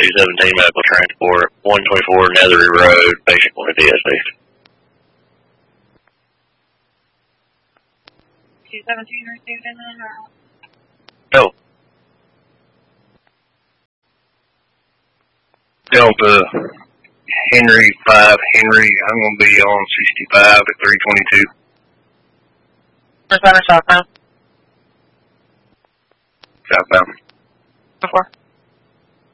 217 medical transport, 124 Nethery Road, patient wanted DSD. 217 received in then, or? No. Delta Henry 5 Henry, I'm going to be on 65 at 322. Northbound or southbound? Southbound. Before?